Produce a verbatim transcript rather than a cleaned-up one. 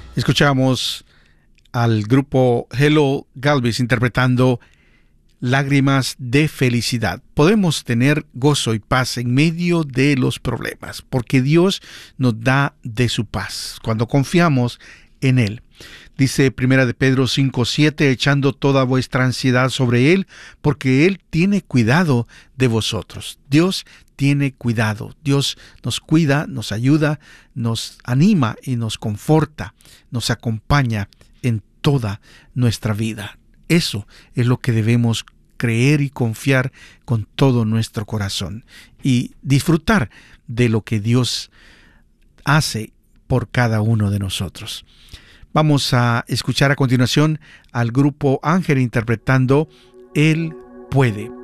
Escuchamos al grupo Hello Galvis interpretando Lágrimas de Felicidad. Podemos tener gozo y paz en medio de los problemas, porque Dios nos da de su paz cuando confiamos en Él. Dice Primera de Pedro cinco siete, echando toda vuestra ansiedad sobre Él, porque Él tiene cuidado de vosotros. Dios tiene cuidado. Dios nos cuida, nos ayuda, nos anima y nos conforta, nos acompaña en toda nuestra vida. Eso es lo que debemos creer y confiar con todo nuestro corazón y disfrutar de lo que Dios hace por cada uno de nosotros. Vamos a escuchar a continuación al grupo Ángel interpretando Él puede.